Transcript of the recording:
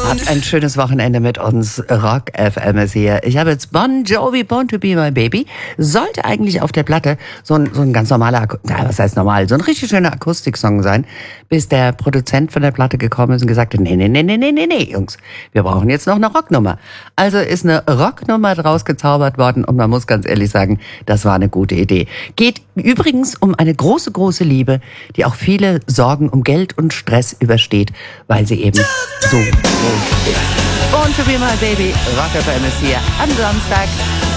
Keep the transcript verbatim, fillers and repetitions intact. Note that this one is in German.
Habt ein schönes Wochenende mit uns. Rock F M ist hier. Ich habe jetzt Bon Jovi, Born to Be My Baby. Sollte eigentlich auf der Platte so ein, so ein ganz normaler, Aku- ja, was heißt normal, so ein richtig schöner Akustiksong sein, bis der Produzent von der Platte gekommen ist und gesagt hat, nee, nee, nee, nee, nee, nee, nee, Jungs, wir brauchen jetzt noch eine Rocknummer. Also ist eine Rocknummer draus gezaubert worden und man muss ganz ehrlich sagen, das war eine gute Idee. Geht übrigens um eine große, große Liebe, die auch viele Sorgen um Geld und Stress übersteht, weil sie eben so groß ist. Born to Be My Baby, Rock F M ist hier am Samstag.